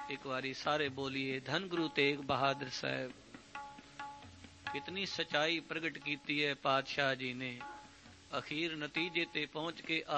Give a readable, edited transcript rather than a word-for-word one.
एक बारी सारे बोलिए धन गुरु तेग बहादुर साहब। कितनी सच्चाई प्रगट की है पातशाह जी ने, अखीर नतीजे ते पहुंच के